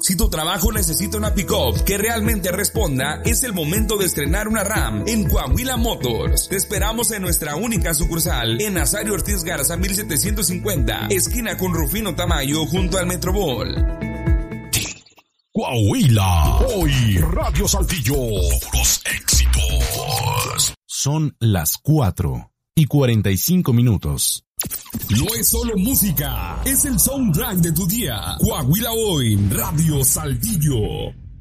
Si tu trabajo necesita una pick-up que realmente responda, es el momento de estrenar una RAM en Coahuila Motors. Te esperamos en nuestra única sucursal en Nazario Ortiz Garza 1750, esquina con Rufino Tamayo, junto al Metrobol. Coahuila, hoy Radio Saltillo, puros éxitos. Son las 4:45. No es solo música, es el soundtrack de tu día. Coahuila Hoy, Radio Saltillo.